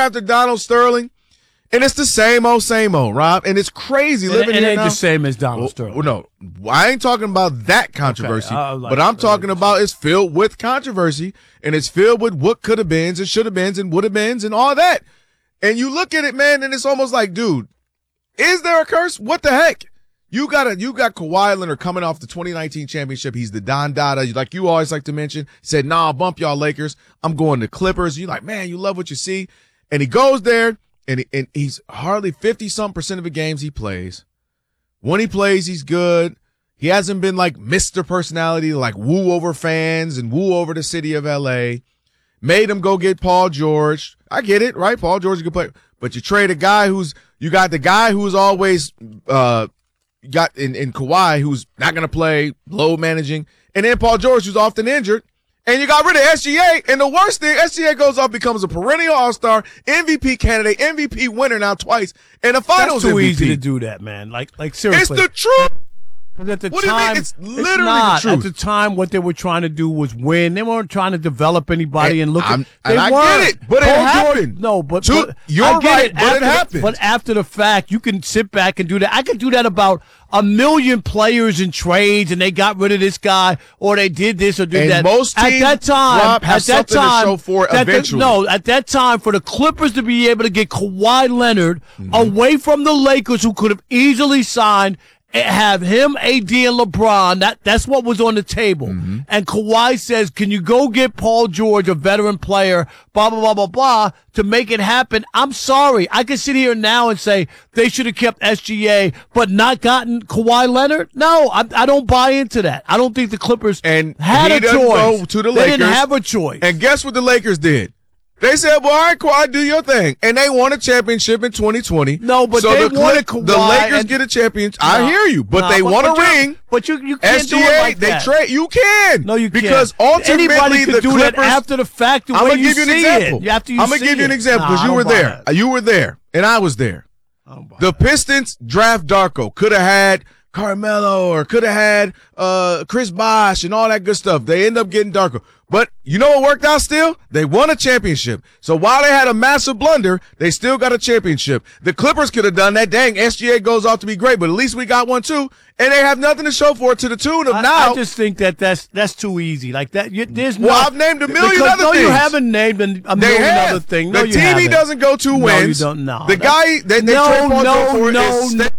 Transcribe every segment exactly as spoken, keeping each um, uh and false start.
drafted Donald Sterling, and it's the same old, same old, Rob. And it's crazy living it, it here ain't now. the same as Donald well, Sterling. Well, no, I ain't talking about that controversy. Okay, like, but I'm talking about it's filled with controversy, and it's filled with what could have beens and should have beens and would have beens and all that. And you look at it, man, and it's almost like, dude, is there a curse? What the heck? You got a, you got Kawhi Leonard coming off the twenty nineteen championship. He's the Don Dada, like you always like to mention. Said, nah, bump y'all Lakers. I'm going to Clippers. You like, man, you love what you see. And he goes there, and, he, and he's hardly fifty-some percent of the games he plays. When he plays, he's good. He hasn't been like Mister Personality, like woo over fans and woo over the city of L A. Made him go get Paul George. I get it, right? Paul George is a good player. But you trade a guy who's, you got the guy who's always, uh, got in, in Kawhi, who's not going to play, low managing, and then Paul George, who's often injured, and you got rid of S G A, and the worst thing, S G A goes off, becomes a perennial All-Star, M V P candidate, M V P winner now twice, and a Finals That's too M V P. easy to do that, man. Like, like seriously. It's the truth. Because at the What time, do you mean? It's literally not. the truth. At the time, what they were trying to do was win. They weren't trying to develop anybody and, And look at. I'm- They and I weren't. get it, but it Paul George- happened. no, but, To- but you're I get right, it but it after the- happened. But after the fact, you can sit back and do that. I could do that about a million players in trades, and they got rid of this guy, or they did this or did And that. most at teams, that time, Rob, have at that something to time, show for it that the- eventually. no, at that time, for the Clippers to be able to get Kawhi Leonard Mm-hmm. away from the Lakers, who could have easily signed. Have him, A D, and LeBron. That that's what was on the table. Mm-hmm. And Kawhi says, "Can you go get Paul George, a veteran player, blah blah blah blah blah, to make it happen?" I'm sorry, I can sit here now and say they should have kept S G A, but not gotten Kawhi Leonard. No, I, I don't buy into that. I don't think the Clippers And had he a doesn't choice. go to the they didn't Lakers. have a choice. And guess what the Lakers did? They said, well, all right, Kawhi, do your thing. And they won a championship in twenty twenty. No, but so they the, wanted Clip- Kawhi the Lakers and- get a championship. I No, hear you, but no, they but- won but a you- ring. But you, you can't S G A, do it like they that. trade. You can. No, you can't. Because ultimately Anybody could the do Clippers. that after the fact. The I'm way gonna you give you an see example. it. After you I'm gonna see give you an it. example Nah, because I you don't were buy there. that. You were there, and I was there. I don't buy The that. Pistons draft Darko. Could have had Carmelo or could have had uh, Chris Bosh and all that good stuff. They end up getting Darko. But you know what worked out still? They won a championship. So while they had a massive blunder, they still got a championship. The Clippers could have done that. Dang, S G A goes off to be great, but at least we got one too. And they have nothing to show for it to the tune of I, now. I just think that that's that's too easy. Like that, you, there's Well, no. I've named a million because, other no, things. you haven't named a, a They million have. other things. No, the you team haven't. he doesn't go to No, wins. you don't. No, the that- guy they, they no, trade Paul no, George for no, is no.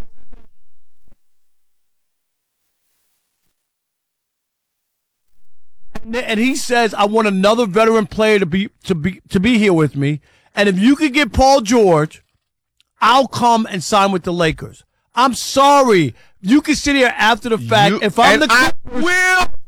And he says, "I want another veteran player to be to be to be here with me. And if you could get Paul George, I'll come and sign with the Lakers." I'm sorry. You can sit here after the fact. You- if I'm and the I Clippers, will